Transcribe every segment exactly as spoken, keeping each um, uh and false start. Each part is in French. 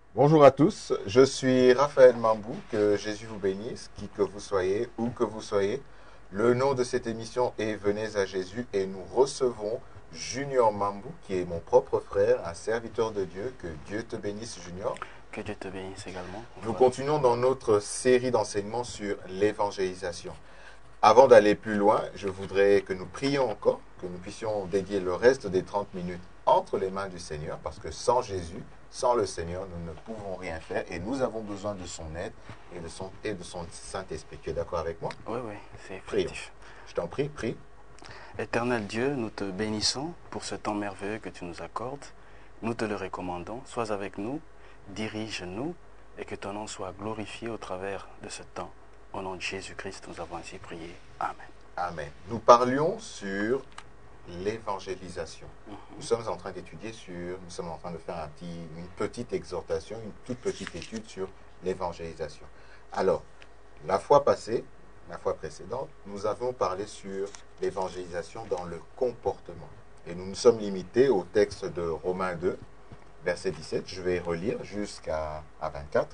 Bonjour à tous, je suis Raphaël Mambou, que Jésus vous bénisse, qui que vous soyez, où que vous soyez. Le nom de cette émission est Venez à Jésus et nous recevons Junior Mambou, qui est mon propre frère, un serviteur de Dieu. Que Dieu te bénisse, Junior. Que Dieu te bénisse également. Nous Voilà. continuons dans notre série d'enseignements sur l'évangélisation. Avant d'aller plus loin, je voudrais que nous prions encore, que nous puissions dédier le reste des trente minutes entre les mains du Seigneur, parce que sans Jésus, sans le Seigneur, nous ne pouvons rien faire et nous avons besoin de son aide et de son, et de son Saint-Esprit. Tu es d'accord avec moi? Oui, oui, c'est Prions. effectif. Je t'en prie, prie. Éternel Dieu, nous te bénissons pour ce temps merveilleux que tu nous accordes. Nous te le recommandons. Sois avec nous, dirige-nous et que ton nom soit glorifié au travers de ce temps. Au nom de Jésus-Christ, nous avons ainsi prié. Amen. Amen. Nous parlions sur l'évangélisation. Mhm. Nous sommes en train d'étudier sur, nous sommes en train de faire un petit, une petite exhortation, une toute petite étude sur l'évangélisation. Alors, la fois passée, la fois précédente, nous avons parlé sur l'évangélisation dans le comportement. Et nous nous sommes limités au texte de Romains deux, verset dix-sept. Je vais relire jusqu'à à vingt-quatre.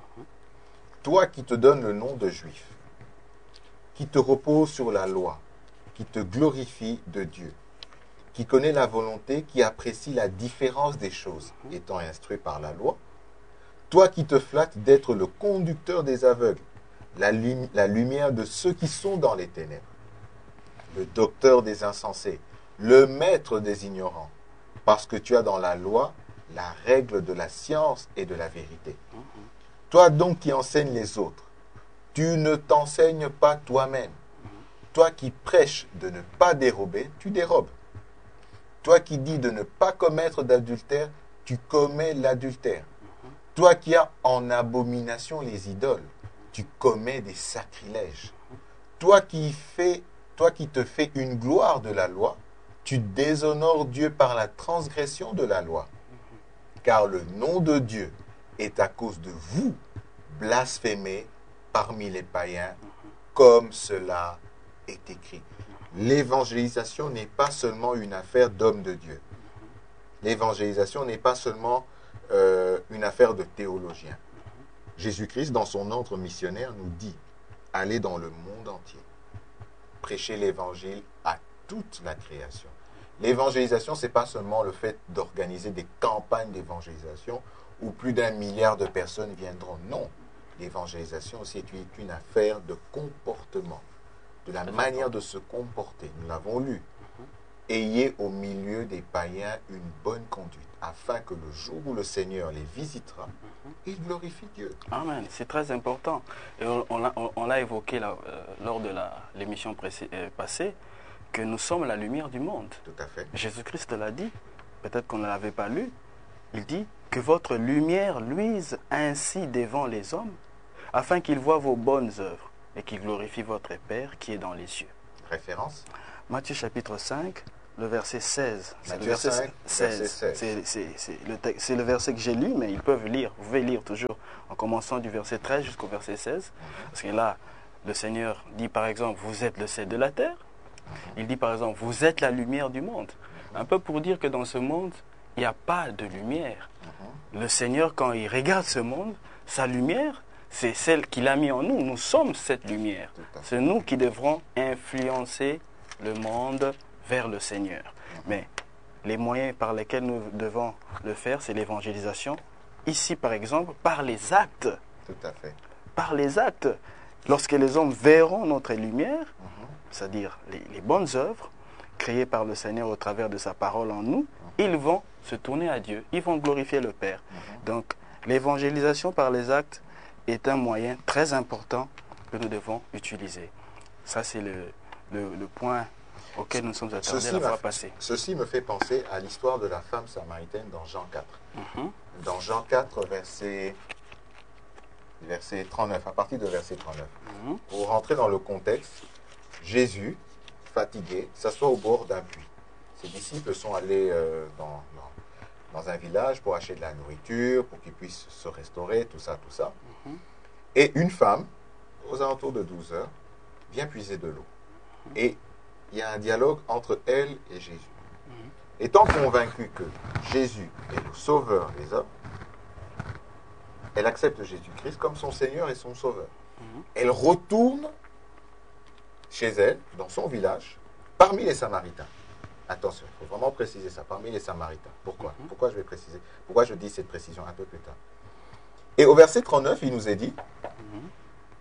Toi qui te donnes le nom de juif, qui te repose sur la loi, qui te glorifie de Dieu, qui connaît la volonté, qui apprécie la différence des choses, étant instruit par la loi, toi qui te flattes d'être le conducteur des aveugles, la, lumi- la lumière de ceux qui sont dans les ténèbres, le docteur des insensés, le maître des ignorants, parce que tu as dans la loi la règle de la science et de la vérité. Toi donc qui enseignes les autres, tu ne t'enseignes pas toi-même. Toi qui prêches de ne pas dérober, tu dérobes. Toi qui dis de ne pas commettre d'adultère, tu commets l'adultère. Toi qui as en abomination les idoles, tu commets des sacrilèges. Toi qui fais, toi qui te fais une gloire de la loi, tu déshonores Dieu par la transgression de la loi. Car le nom de Dieu est à cause de vous blasphémé parmi les païens, comme cela est écrit. L'évangélisation n'est pas seulement une affaire d'hommes de Dieu. L'évangélisation n'est pas seulement euh, une affaire de théologiens. Jésus-Christ, dans son ordre missionnaire, nous dit « Allez dans le monde entier, prêchez l'évangile à toute la création ». L'évangélisation, ce n'est pas seulement le fait d'organiser des campagnes d'évangélisation où plus d'un milliard de personnes viendront. Non, l'évangélisation aussi est une, une affaire de comportement, de la manière de se comporter. Nous l'avons lu. Ayez au milieu des païens une bonne conduite, afin que le jour où le Seigneur les visitera, il glorifie Dieu. Amen, c'est très important. Et on, on l'a on, on l'a évoqué là, euh, lors de la- l'émission précé- euh, passée, que nous sommes la lumière du monde. Tout à fait. Jésus-Christ l'a dit, peut-être qu'on ne l'avait pas lu, il dit que votre lumière luise ainsi devant les hommes, afin qu'ils voient vos bonnes œuvres et qu'ils glorifient votre Père qui est dans les cieux. Référence. Matthieu chapitre cinq, le verset seize. C'est le Matthieu verset cinq, verset seize. C'est c'est- c'est le, texte- c'est le verset que j'ai lu, mais ils peuvent lire, vous pouvez lire toujours en commençant du verset treize jusqu'au verset seize. Parce que là, le Seigneur dit par exemple, vous êtes le sel de la terre. Il dit par exemple, vous êtes la lumière du monde. Un peu pour dire que dans ce monde, il n'y a pas de lumière. Le Seigneur, quand il regarde ce monde, sa lumière, c'est celle qu'il a mis en nous. Nous sommes cette lumière. Tout à fait. C'est nous qui devrons influencer le monde vers le Seigneur. Mais les moyens par lesquels nous devons le faire, c'est l'évangélisation. Ici, par exemple, par les actes. Tout à fait. Par les actes. Lorsque les hommes verront notre lumière, c'est-à-dire les, les bonnes œuvres créées par le Seigneur au travers de sa parole en nous, ils vont se tourner à Dieu, ils vont glorifier le Père. Donc l'évangélisation par les actes est un moyen très important que nous devons utiliser. Ça, c'est le, le, le point auquel nous sommes attardés Ceci, la fois m'a- passée. ceci me fait penser à l'histoire de la femme samaritaine dans Jean quatre. Mhm. Dans Jean quatre, verset, verset trente-neuf, à partir de verset trente-neuf. Mhm. Pour rentrer dans le contexte, Jésus, fatigué, s'assoit au bord d'un puits. Ses disciples sont allés euh, dans, dans, dans un village pour acheter de la nourriture, pour qu'ils puissent se restaurer, tout ça, tout ça. Et une femme, aux alentours de douze heures, vient puiser de l'eau. Et il y a un dialogue entre elle et Jésus. Étant convaincu que Jésus est le sauveur des hommes, elle accepte Jésus-Christ comme son Seigneur et son Sauveur. Mhm. Elle retourne chez elle, dans son village, parmi les Samaritains. Attention, il faut vraiment préciser ça, parmi les Samaritains. Pourquoi? Mhm. Pourquoi je vais préciser? Pourquoi je dis cette précision un peu plus tard? Et au verset trente-neuf, il nous est dit, Mhm.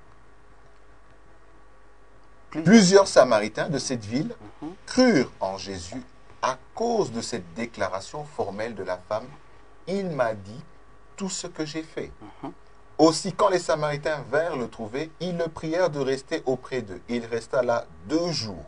plusieurs Samaritains de cette ville Mhm. crurent en Jésus à cause de cette déclaration formelle de la femme. Il m'a dit tout ce que j'ai fait. Mhm. Aussi, quand les Samaritains vinrent le trouver, ils le prièrent de rester auprès d'eux. Il resta là deux jours.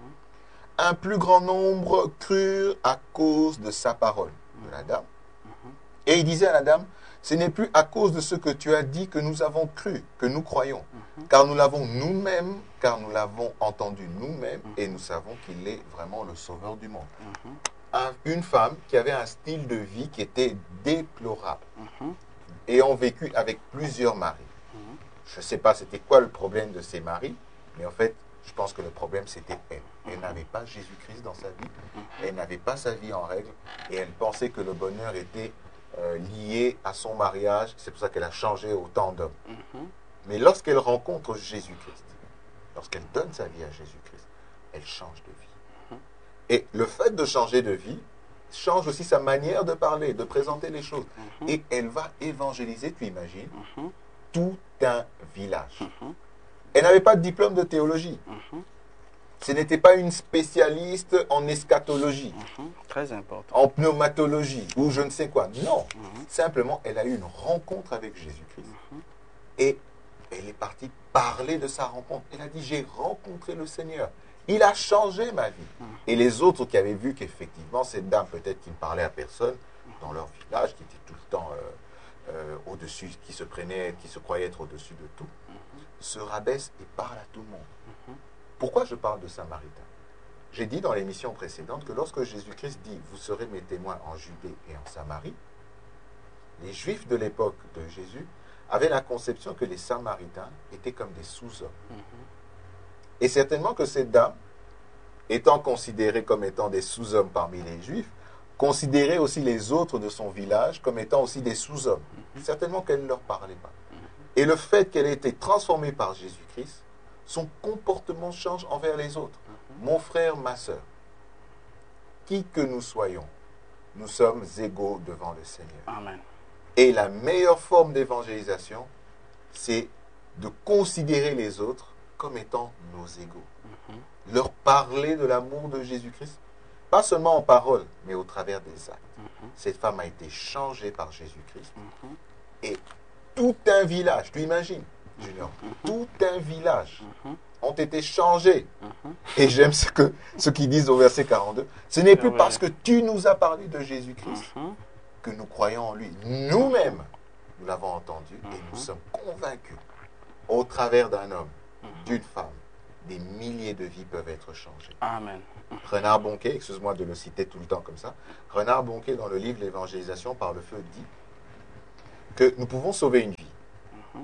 Un plus grand nombre crurent à cause de sa parole, de la dame. Et il disait à la dame, ce n'est plus à cause de ce que tu as dit que nous avons cru, que nous croyons, car nous l'avons nous-mêmes, car nous l'avons entendu nous-mêmes, et nous savons qu'il est vraiment le sauveur du monde. Un- une femme qui avait un style de vie qui était déplorable, Mhm. ayant vécu avec plusieurs maris. Je ne sais pas c'était quoi le problème de ces maris, mais en fait, je pense que le problème c'était elle. Elle n'avait pas Jésus-Christ dans sa vie, elle n'avait pas sa vie en règle, et elle pensait que le bonheur était euh, lié à son mariage. C'est pour ça qu'elle a changé autant d'hommes. Mhm. Mais lorsqu'elle rencontre Jésus-Christ, lorsqu'elle donne sa vie à Jésus-Christ, elle change de vie. Et le fait de changer de vie change aussi sa manière de parler, de présenter les choses. Et elle va évangéliser, tu imagines, Mhm. tout un village. Mhm. Elle n'avait pas de diplôme de théologie. Mhm. Ce n'était pas une spécialiste en eschatologie, Mhm. Très important. en pneumatologie ou je ne sais quoi. Non, Mhm. simplement, elle a eu une rencontre avec Jésus-Christ. Et elle est partie parler de sa rencontre. Elle a dit, j'ai rencontré le Seigneur. Il a changé ma vie. Et les autres qui avaient vu qu'effectivement, cette dame, peut-être qui ne parlait à personne dans leur village, qui était tout le temps euh, euh, au-dessus, qui se prenait, qui se croyait être au-dessus de tout, se rabaisse et parle à tout le monde. Pourquoi je parle de Samaritains? J'ai dit dans l'émission précédente que lorsque Jésus-Christ dit « Vous serez mes témoins en Judée et en Samarie », les Juifs de l'époque de Jésus avaient la conception que les Samaritains étaient comme des sous-hommes. Et certainement que cette dame, étant considérée comme étant des sous-hommes parmi les Juifs, considérait aussi les autres de son village comme étant aussi des sous-hommes. Certainement qu'elle ne leur parlait pas. Et le fait qu'elle ait été transformée par Jésus-Christ, son comportement change envers les autres. Mon frère, ma soeur, qui que nous soyons, nous sommes égaux devant le Seigneur. Amen. Et la meilleure forme d'évangélisation, c'est de considérer les autres comme étant nos égaux. Mm-hmm. Leur parler de l'amour de Jésus-Christ, pas seulement en parole, mais au travers des actes. Mm-hmm. Cette femme a été changée par Jésus-Christ. Mm-hmm. Et tout un village, tu imagines, Junior, mm-hmm. tout un village mm-hmm. ont été changés. Mm-hmm. Et j'aime ce que ce qu'ils disent au verset quarante-deux. Ce n'est plus parce que tu nous as parlé de Jésus-Christ mm-hmm. que nous croyons en lui. Nous-mêmes, nous l'avons entendu mm-hmm. et nous sommes convaincus au travers d'un homme, mm-hmm. d'une femme, des milliers de vies peuvent être changées. Amen. Renard Bonquet, excuse-moi de le citer tout le temps comme ça, Renard Bonquet, dans le livre L'évangélisation par le feu, dit que nous pouvons sauver une vie. Mm-hmm.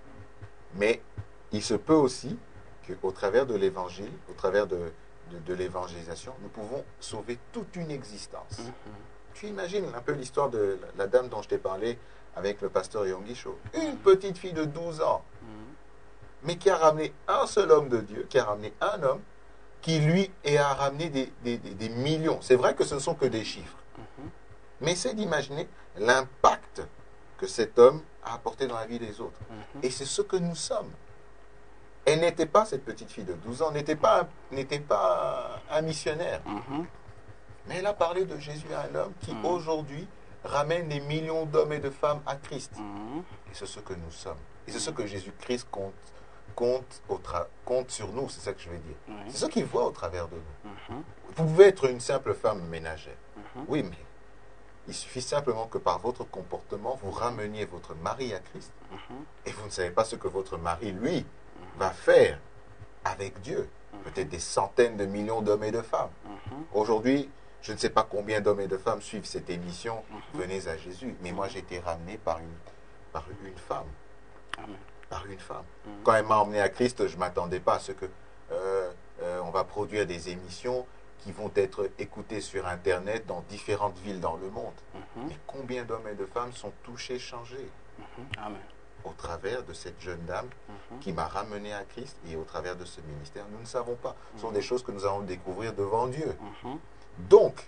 Mais il se peut aussi qu'au travers de l'évangile, au travers de, de, de l'évangélisation, nous pouvons sauver toute une existence. Mm-hmm. Tu imagines un peu l'histoire de la, la dame dont je t'ai parlé avec le pasteur Yonggi Cho. Une petite fille de douze ans, mm-hmm. mais qui a ramené un seul homme de Dieu, qui a ramené un homme, qui lui a ramené des, des, des, des millions. C'est vrai que ce ne sont que des chiffres. Mm-hmm. Mais c'est d'imaginer l'impact que cet homme a apporté dans la vie des autres. Mm-hmm. Et c'est ce que nous sommes. Elle n'était pas, cette petite fille de douze ans, n'était pas, n'était pas un missionnaire. Mm-hmm. Mais elle a parlé de Jésus à un homme qui, mm-hmm. aujourd'hui, ramène des millions d'hommes et de femmes à Christ. Mm-hmm. Et c'est ce que nous sommes. Et c'est ce que Jésus-Christ compte, compte, au tra- compte sur nous, c'est ça que je veux dire. Mm-hmm. C'est ce qu'il voit au travers de nous. Mm-hmm. Vous pouvez être une simple femme ménagère. Mm-hmm. Oui, mais il suffit simplement que par votre comportement, vous rameniez votre mari à Christ. Mm-hmm. Et vous ne savez pas ce que votre mari, lui, va faire avec Dieu. Mm-hmm. Peut-être des centaines de millions d'hommes et de femmes. Mm-hmm. Aujourd'hui, je ne sais pas combien d'hommes et de femmes suivent cette émission, mm-hmm. Venez à Jésus. Mais moi, j'ai été ramené par une, par une femme. Amen. Par une femme. Mm-hmm. Quand elle m'a emmené à Christ, je ne m'attendais pas à ce que euh, euh, on va produire des émissions qui vont être écoutées sur Internet dans différentes villes dans le monde. Mm-hmm. Mais combien d'hommes et de femmes sont touchés, changés? Mhm. Amen. Au travers de cette jeune dame Mhm. qui m'a ramené à Christ et au travers de ce ministère, nous ne savons pas. Ce sont Mhm. des choses que nous allons découvrir devant Dieu. Mhm. Donc,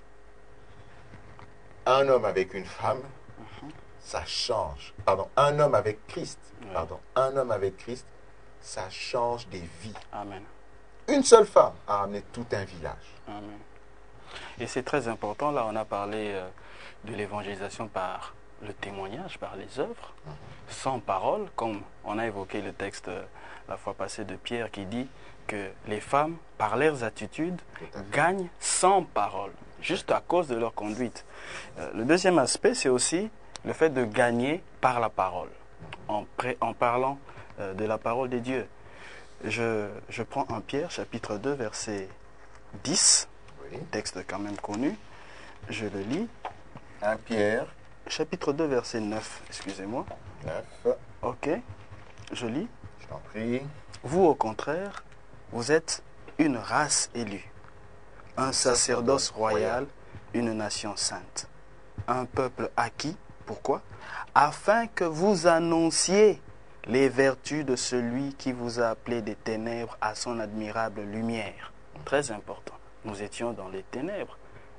un homme avec une femme, Mhm. ça change. Pardon, un homme avec Christ, Oui. pardon, un homme avec Christ, ça change des vies. Amen. Une seule femme a amené tout un village. Amen. Et c'est très important, là on a parlé euh, de l'évangélisation par le témoignage, par les œuvres, Mhm. sans parole, comme on a évoqué le texte euh, la fois passée de Pierre qui dit que les femmes, par leurs attitudes, Tout à fait. gagnent sans parole, juste à cause de leur conduite. Euh, le deuxième aspect, c'est aussi le fait de gagner par la parole, en, pré- en parlant euh, de la parole de Dieu. Je, je prends un Pierre, chapitre deux, verset dix, Oui. texte quand même connu. Je le lis. un Pierre Chapitre deux, verset neuf, excusez-moi. neuf, Ok, je lis. je t'en prie. Vous, au contraire, vous êtes une race élue, un sacerdoce royal, une nation sainte, un peuple acquis. Pourquoi? Afin que vous annonciez les vertus de celui qui vous a appelé des ténèbres à son admirable lumière. Très important. Nous étions dans les ténèbres.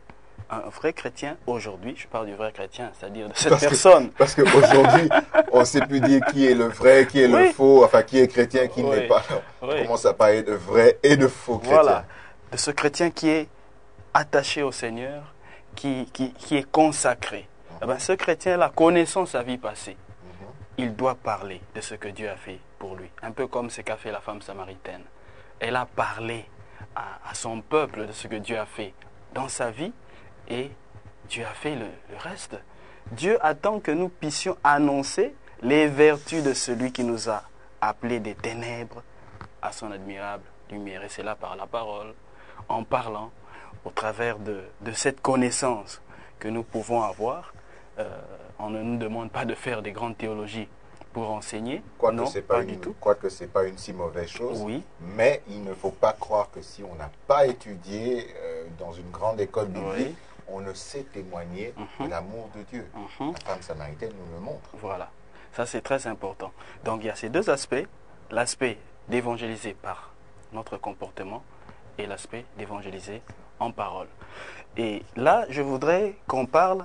Un vrai chrétien, aujourd'hui, je parle du vrai chrétien, c'est-à-dire de cette Parce que- personne. Parce qu'aujourd'hui, on ne sait plus dire qui est le vrai, qui est Oui. le faux, enfin qui est chrétien, qui ne Oui. l'est pas. On Oui. commence à parler de vrai et de faux chrétiens. Voilà, de ce chrétien qui est attaché au Seigneur, qui, qui, qui est consacré. Eh ben, ce chrétien-là, connaissant sa vie passée, Mhm. il doit parler de ce que Dieu a fait pour lui. Un peu comme ce qu'a fait la femme samaritaine. Elle a parlé à, à son peuple de ce que Dieu a fait dans sa vie et Dieu a fait le, le reste. Dieu attend que nous puissions annoncer les vertus de celui qui nous a appelés des ténèbres à son admirable lumière. Et c'est là par la parole, en parlant, au travers de, de cette connaissance que nous pouvons avoir. Euh, on ne nous demande pas de faire des grandes théologies pour enseigner. Quoique Non, ce n'est pas, pas du une- tout. quoique c'est pas une si mauvaise chose, Oui, mais il ne faut pas croire que si on n'a pas étudié euh, dans une grande école biblique, Oui. on ne sait témoigner Mhm. de l'amour de Dieu. Mhm. La femme samaritaine nous le montre. Voilà. Ça, c'est très important. Donc, il y a ces deux aspects. L'aspect d'évangéliser par notre comportement et l'aspect d'évangéliser en parole. Et là, je voudrais qu'on parle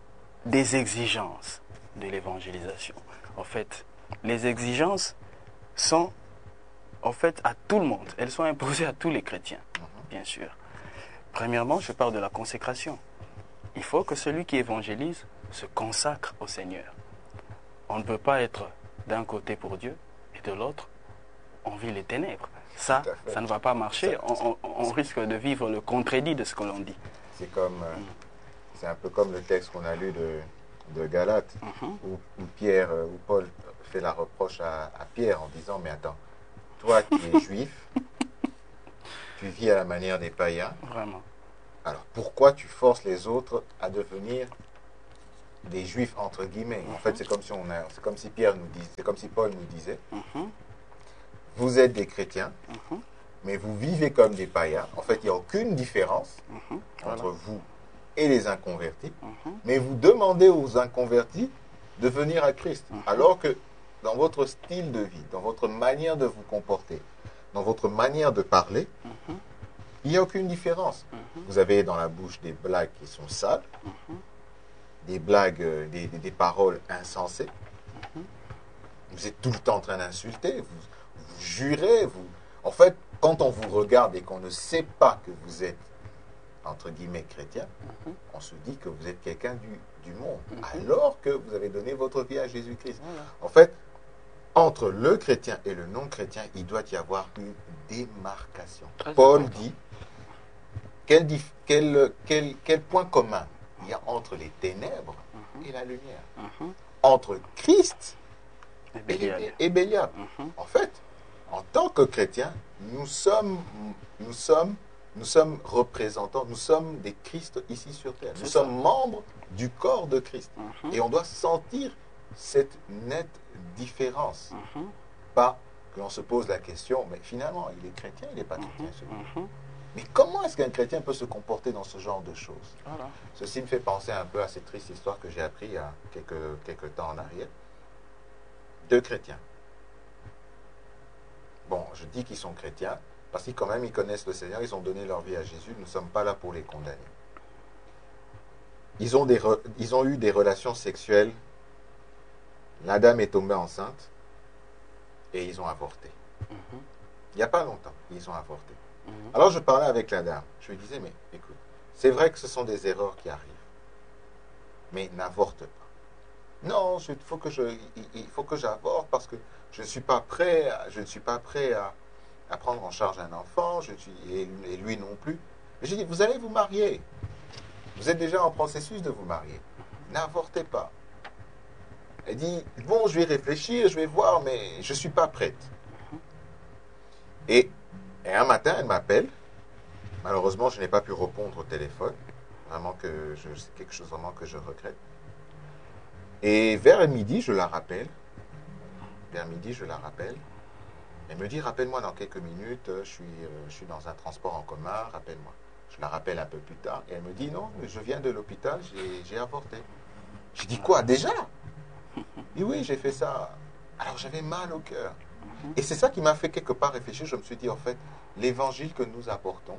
des exigences de l'évangélisation. En fait, les exigences sont en fait à tout le monde. Elles sont imposées à tous les chrétiens, bien sûr. Premièrement, je parle de la consécration. Il faut que celui qui évangélise se consacre au Seigneur. On ne peut pas être d'un côté pour Dieu et de l'autre, on vit les ténèbres. Ça, Tout à fait. ça ne va pas marcher. Ça- On, on- on risque de vivre le contredit de ce que l'on dit. C'est comme, euh, c'est un peu comme le texte qu'on a lu de, de Galates, Mhm. où, où Pierre, euh, où Paul fait la reproche à, à Pierre en disant, mais attends, toi qui es juif, tu vis à la manière des païens, Vraiment. alors pourquoi tu forces les autres à devenir des juifs entre guillemets? En fait, c'est comme si on a, c'est comme si Pierre nous disait, c'est comme si Paul nous disait, Mhm. vous êtes des chrétiens, Mhm. mais vous vivez comme des païens. En fait, il n'y a aucune différence Mhm. entre Voilà. vous et les inconvertis, Mhm. mais vous demandez aux inconvertis de venir à Christ, Mhm. alors que dans votre style de vie, dans votre manière de vous comporter, dans votre manière de parler, Mhm. il n'y a aucune différence. Mhm. Vous avez dans la bouche des blagues qui sont sales, Mhm. des blagues, euh, des, des- des paroles insensées. Mhm. Vous êtes tout le temps en train d'insulter, vous, vous jurez. Vous... En fait, quand on vous regarde et qu'on ne sait pas que vous êtes, entre guillemets, chrétien, Mhm. on se dit que vous êtes quelqu'un du, du monde, Mhm. alors que vous avez donné votre vie à Jésus-Christ. Voilà. En fait, entre le chrétien et le non-chrétien, il doit y avoir une démarcation. Très Paul important. dit, quel, dif- quel, quel, quel point commun il y a entre les ténèbres Mhm. et la lumière? Mhm. Entre Christ Et et, Bélial. et- et Bélial. Mhm. En fait, en tant que chrétiens, nous sommes, nous sommes, nous sommes représentants, nous sommes des Christ ici sur terre. Nous C'est sommes ça. membres du corps de Christ. Mhm. Et on doit sentir cette nette différence. Mhm. Pas que l'on se pose la question, mais finalement, il est chrétien, il n'est pas chrétien. celui-là. Mhm. Mais comment est-ce qu'un chrétien peut se comporter dans ce genre de choses? Voilà. Ceci me fait penser un peu à cette triste histoire que j'ai appris il y a quelques, quelques temps en arrière. deux chrétiens. Bon, je dis qu'ils sont chrétiens parce qu'ils quand même ils connaissent le Seigneur, ils ont donné leur vie à Jésus, nous ne sommes pas là pour les condamner. Ils ont, des re, ils ont eu des relations sexuelles, la dame est tombée enceinte et ils ont avorté. Mhm. Il n'y a pas longtemps, ils ont avorté. Mhm. Alors je parlais avec la dame, je lui disais, mais écoute, c'est vrai que ce sont des erreurs qui arrivent, mais n'avorte pas. Non, il faut que je, il faut que j'avorte parce que je ne suis pas prêt, à, je ne suis pas prêt à, à prendre en charge un enfant, je suis, et, et lui non plus. Mais j'ai dit, vous allez vous marier. Vous êtes déjà en processus de vous marier. N'avortez pas. Elle dit, bon, je vais réfléchir, je vais voir, mais je ne suis pas prête. Et, et un matin, elle m'appelle. Malheureusement, je n'ai pas pu répondre au téléphone. Vraiment que je, c'est quelque chose vraiment que je regrette. Et vers midi, je la rappelle. Vers midi, je la rappelle. Elle me dit, rappelle-moi dans quelques minutes, je suis, euh, je suis dans un transport en commun, rappelle-moi. Je la rappelle un peu plus tard. Et elle me dit, non, je viens de l'hôpital, j'ai, j'ai avorté. Je dis, quoi, déjà? Et oui, j'ai fait ça. Alors j'avais mal au cœur. Et c'est ça qui m'a fait quelque part réfléchir. Je me suis dit, en fait, l'évangile que nous apportons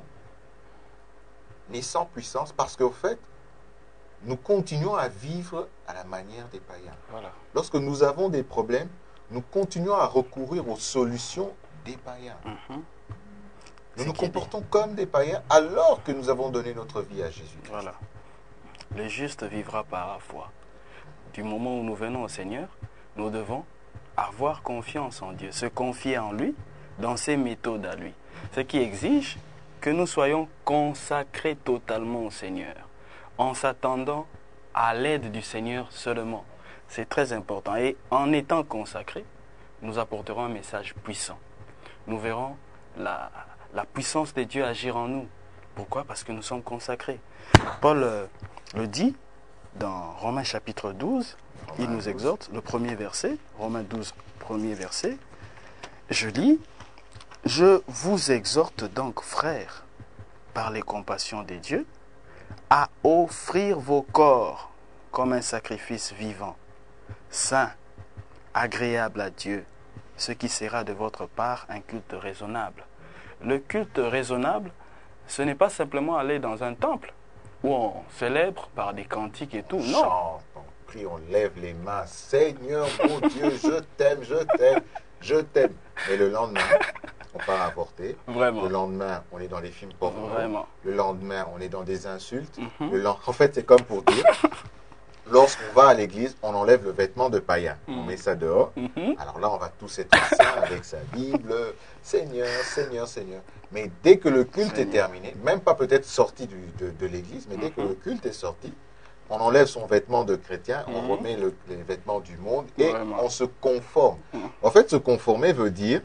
n'est sans puissance parce qu'au fait, nous continuons à vivre à la manière des païens. Voilà. Lorsque nous avons des problèmes, nous continuons à recourir aux solutions des païens. Mhm. Nous C'est nous qui est comportons comme des païens alors que nous avons donné notre vie à Jésus. Voilà. Le juste vivra par la foi. Du moment où nous venons au Seigneur, nous devons avoir confiance en Dieu, se confier en lui, dans ses méthodes à lui. Ce qui exige que nous soyons consacrés totalement au Seigneur, en s'attendant à l'aide du Seigneur seulement. C'est très important. Et en étant consacrés, nous apporterons un message puissant. Nous verrons la, la puissance de Dieu agir en nous. Pourquoi? Parce que nous sommes consacrés. Paul euh, le dit dans Romains chapitre douze, il nous exhorte, le premier verset, Romains douze, premier verset, je lis, « Je vous exhorte donc, frères, par les compassions de Dieu, à offrir vos corps comme un sacrifice vivant, saint, agréable à Dieu, ce qui sera de votre part un culte raisonnable. » Le culte raisonnable, ce n'est pas simplement aller dans un temple où on célèbre par des cantiques et tout. On Non. chante, on prie, on lève les mains. Seigneur, mon Dieu, je t'aime, je t'aime, je t'aime. Mais le lendemain, on part avorter. Vraiment. Le lendemain, on est dans les films porno. Vraiment. Le lendemain, on est dans des insultes. Mhm. Le lend- En fait, c'est comme pour dire, lorsqu'on va à l'église, on enlève le vêtement de païen. On Mhm. met ça dehors. Mhm. Alors là, on va tous être saints avec sa Bible. Seigneur, Seigneur, Seigneur. Mais dès que le culte Seigneur. est terminé, même pas peut-être sorti du- de, de l'église, mais dès que Mhm. le culte est sorti, on enlève son vêtement de chrétien, on Mhm. remet le- les vêtements du monde et Vraiment. on se conforme. Mhm. En fait, se conformer veut dire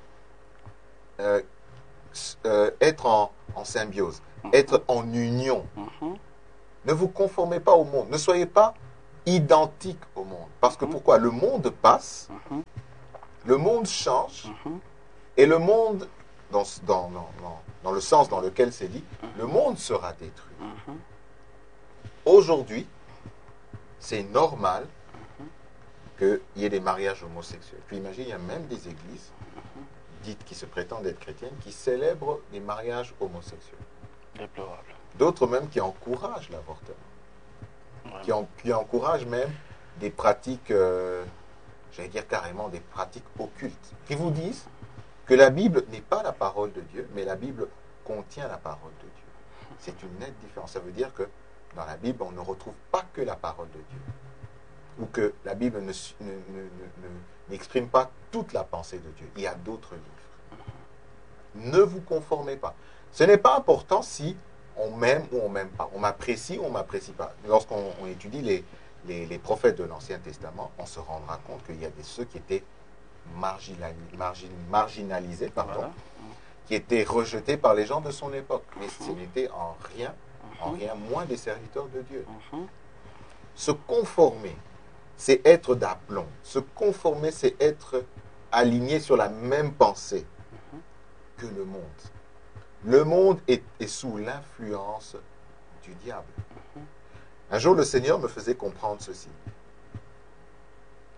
euh, s- euh, être en, en symbiose, être en union. Mhm. Ne vous conformez pas au monde. Ne soyez pas identique au monde. Parce que pourquoi? Le monde passe, Mhm. le monde change, Mhm. et le monde, dans, dans, dans, dans- dans le sens dans lequel c'est dit, le monde sera détruit. Mhm. Aujourd'hui, c'est normal qu'il y ait des mariages homosexuels. Puis imagine, il y a même des églises dites qui se prétendent être chrétiennes qui célèbrent les mariages homosexuels. Déplorable. D'autres même qui encouragent l'avortement. Vraiment. Qui, en- qui encouragent même des pratiques, euh, j'allais dire carrément des pratiques occultes, qui vous disent que la Bible n'est pas la parole de Dieu, mais la Bible contient la parole de Dieu. C'est une nette différence. Ça veut dire que dans la Bible, on ne retrouve pas que la parole de Dieu. Ou que la Bible ne, su- ne- ne- ne- ne- n'exprime pas toute la pensée de Dieu. Il y a d'autres livres. Ne vous conformez pas. Ce n'est pas important si on m'aime ou on m'aime pas. On m'apprécie ou on m'apprécie pas. Lorsqu'on on étudie les, les, les prophètes de l'Ancien Testament, on se rendra compte qu'il y a des ceux qui étaient marginali- margin- marginalisés, pardon, Voilà. qui étaient rejetés par les gens de son époque. Mais ce n'était en rien, en rien moins des serviteurs de Dieu. Mhm. Se conformer, c'est être d'aplomb. Se conformer, c'est être aligné sur la même pensée que le monde. Le monde est, est sous l'influence du diable. Un jour, le Seigneur me faisait comprendre ceci.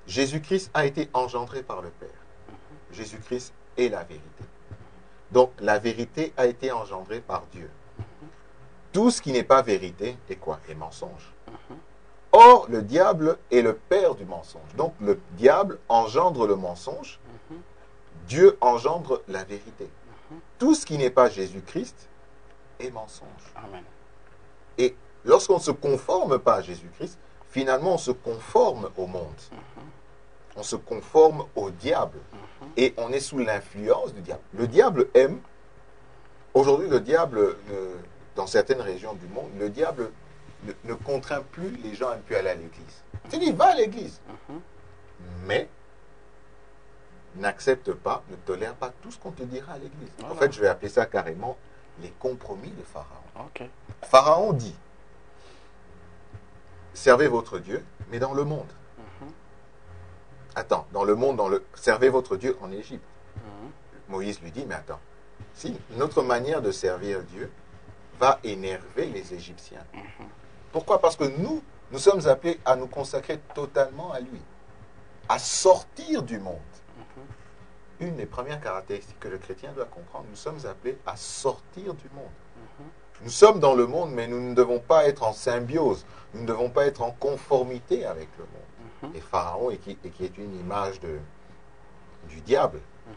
Jésus-Christ a été engendré par le Père. Jésus-Christ est la vérité. Donc, la vérité a été engendrée par Dieu. Tout ce qui n'est pas vérité est quoi? Est mensonge. Or, le diable est le père du mensonge. Donc, le diable engendre le mensonge. Dieu engendre la vérité. Tout ce qui n'est pas Jésus-Christ est mensonge. Amen. Et lorsqu'on ne se conforme pas à Jésus-Christ, finalement, on se conforme au monde. On se conforme au diable. Et on est sous l'influence du diable. Le diable aime. Aujourd'hui, le diable, euh, dans certaines régions du monde, le diable ne, ne contraint plus les gens à ne plus aller à l'église. Tu dis, va à l'église. Mais n'accepte pas, ne tolère pas tout ce qu'on te dira à l'église. Voilà. En fait, je vais appeler ça carrément les compromis de Pharaon. Ok. Pharaon dit, servez votre Dieu, mais dans le monde. Attends, dans le monde, dans le... servez votre Dieu en Égypte. Moïse lui dit, mais attends, si notre manière de servir Dieu va énerver les Égyptiens. Pourquoi? Parce que nous, nous sommes appelés à nous consacrer totalement à lui, à sortir du monde. Une des premières caractéristiques que le chrétien doit comprendre, nous sommes appelés à sortir du monde. Nous sommes dans le monde, mais nous ne devons pas être en symbiose, nous ne devons pas être en conformité avec le monde. Et Pharaon, et qui, et qui est une image de, du diable,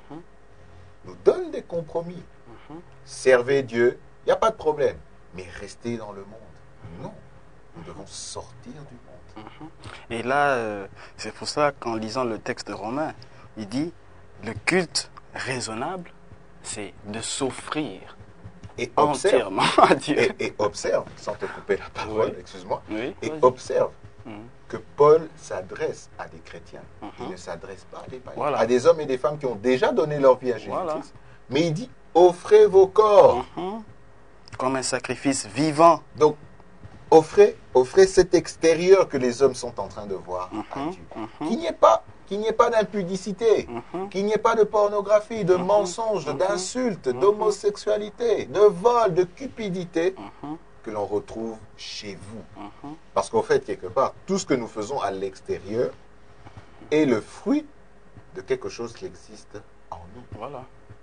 nous donne des compromis. Servez Dieu, il n'y a pas de problème, mais restez dans le monde. Non, nous devons sortir du monde. Et là, euh, c'est pour ça qu'en lisant le texte de Romains, il dit, le culte raisonnable, c'est de s'offrir Et observe, entièrement à Dieu. et, et observe, sans te couper la parole, Oui. excuse-moi, Oui, et vas-y. observe Mhm. que Paul s'adresse à des chrétiens. Mhm. Il ne s'adresse pas à des païens, Voilà. à des hommes et des femmes qui ont déjà donné leur vie à Jésus-Christ. Voilà. Mais il dit, offrez vos corps. Mhm. Comme un sacrifice vivant. Donc, offrez, offrez cet extérieur que les hommes sont en train de voir à Mhm. Dieu. Mhm. Qu'il n'y ait pas, qu'il n'y ait pas d'impudicité, Mhm. qu'il n'y ait pas de pornographie, de Mhm. mensonges, Mhm. d'insultes, Mhm. d'homosexualité, de vol, de cupidité Mhm. que l'on retrouve chez vous. Mhm. Parce qu'en fait, quelque part, tout ce que nous faisons à l'extérieur est le fruit de quelque chose qui existe en nous. Voilà.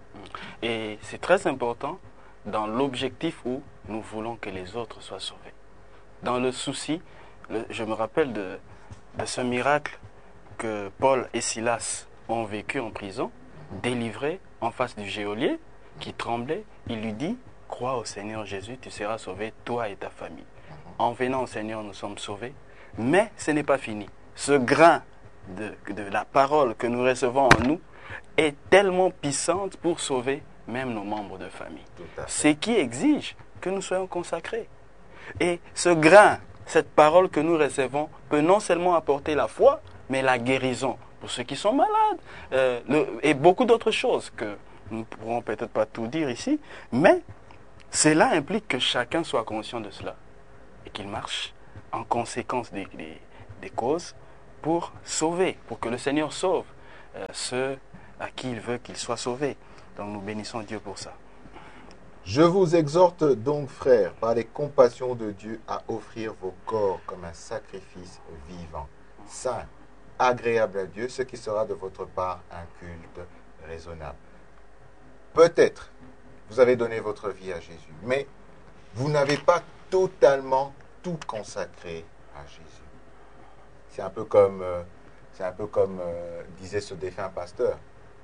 Et c'est très important dans l'objectif où nous voulons que les autres soient sauvés. Dans le souci, le- je me rappelle de, de ce miracle que Paul et Silas ont vécu en prison, délivrés en face du geôlier qui tremblait. Il lui dit, crois au Seigneur Jésus, tu seras sauvé, toi et ta famille. En venant au Seigneur, nous sommes sauvés. Mais ce n'est pas fini. Ce grain de, de la parole que nous recevons en nous est tellement puissante pour sauver même nos membres de famille. Tout à fait. Ce qui exige que nous soyons consacrés. Et ce grain, cette parole que nous recevons, peut non seulement apporter la foi, mais la guérison pour ceux qui sont malades, euh, le- et beaucoup d'autres choses que nous ne pourrons peut-être pas tout dire ici, mais cela implique que chacun soit conscient de cela et qu'il marche en conséquence des, des- des causes pour sauver, pour que le Seigneur sauve euh, ceux à qui il veut qu'ils soient sauvés. Donc nous bénissons Dieu pour ça. Je vous exhorte donc, frères, par les compassions de Dieu, à offrir vos corps comme un sacrifice vivant, saint, agréable à Dieu, ce qui sera de votre part un culte raisonnable. Peut-être, vous avez donné votre vie à Jésus, mais vous n'avez pas totalement tout consacré à Jésus. C'est un peu comme, euh, c'est un peu comme euh, disait ce défunt pasteur.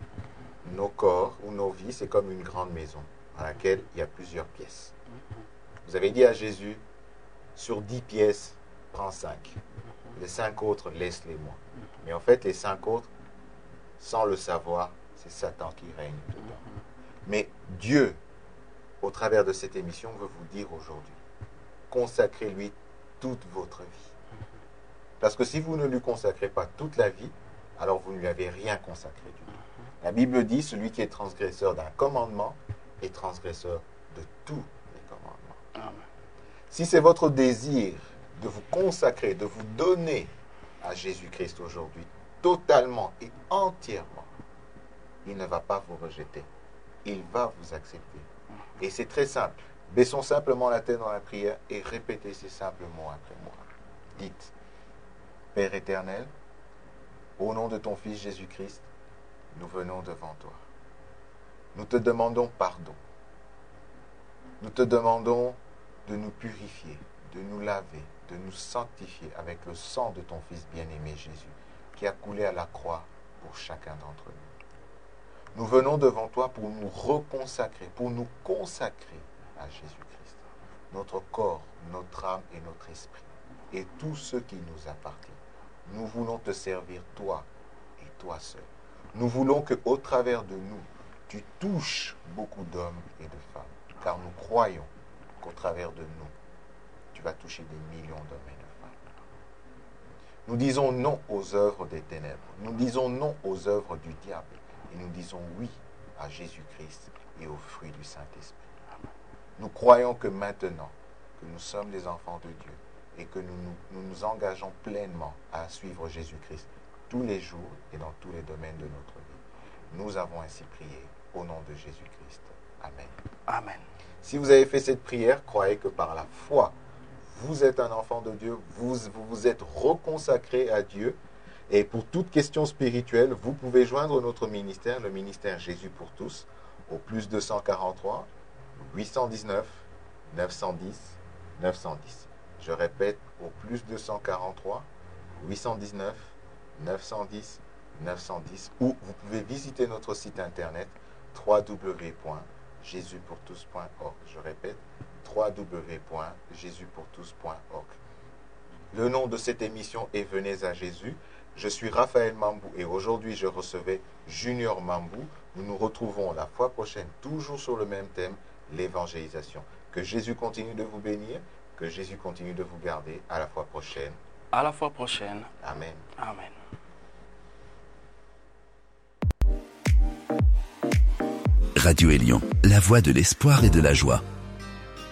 Nos corps ou nos vies, c'est comme une grande maison dans laquelle il y a plusieurs pièces. Vous avez dit à Jésus, sur dix pièces, prends cinq. Les cinq autres, laisse-les-moi. Mais en fait, les cinq autres, sans le savoir, c'est Satan qui règne dedans. Mais Dieu, au travers de cette émission, veut vous dire aujourd'hui, consacrez-lui toute votre vie. Parce que si vous ne lui consacrez pas toute la vie, alors vous ne lui avez rien consacré du tout. La Bible dit, celui qui est transgresseur d'un commandement est transgresseur de tous les commandements. Amen. Si c'est votre désir de vous consacrer, de vous donner à Jésus-Christ aujourd'hui, totalement et entièrement, il ne va pas vous rejeter. Il va vous accepter. Et c'est très simple. Baissons simplement la tête dans la prière et répétez ces simples mots après moi. Dites, Père éternel, Au nom de ton Fils Jésus-Christ, nous venons devant toi. Nous te demandons pardon. Nous te demandons de nous purifier, de nous laver, de nous sanctifier avec le sang de ton Fils bien-aimé Jésus, qui a coulé à la croix pour chacun d'entre nous. Nous venons devant toi pour nous reconsacrer, pour nous consacrer à Jésus-Christ, notre corps, notre âme et notre esprit, et tout ce qui nous appartient. Nous voulons te servir, toi et toi seul. Nous voulons qu'au travers de nous, tu touches beaucoup d'hommes et de femmes, car nous croyons qu'au travers de nous, tu vas toucher des millions d'hommes et de femmes. Nous disons non aux œuvres des ténèbres, nous disons non aux œuvres du diable, et nous disons oui à Jésus-Christ et aux fruits du Saint-Esprit. Nous croyons que maintenant, que nous sommes des enfants de Dieu, et que nous nous, nous nous engageons pleinement à suivre Jésus-Christ tous les jours et dans tous les domaines de notre vie. Nous avons ainsi prié au nom de Jésus-Christ. Amen. Amen. Si vous avez fait cette prière, croyez que par la foi, vous êtes un enfant de Dieu, vous vous, vous êtes reconsacré à Dieu. Et pour toute question spirituelle, vous pouvez joindre notre ministère, le ministère Jésus pour tous, au plus deux cent quarante-trois, huit cent dix-neuf, neuf cent dix, neuf cent dix. Je répète, au plus deux cent quarante-trois, huit cent dix-neuf, neuf cent dix, neuf cent dix, ou vous pouvez visiter notre site internet w w w point jésus pour tous point org. Je répète, w w w point jésus pour tous point org. Le nom de cette émission est Venez à Jésus. Je suis Raphaël Mambou et aujourd'hui je recevais Junior Mambou. Nous nous retrouvons la fois prochaine, toujours sur le même thème, l'évangélisation. Que Jésus continue de vous bénir. Que Jésus continue de vous garder. À la fois prochaine. À la fois prochaine. Amen. Amen. Radio Élion, la voix de l'espoir et de la joie.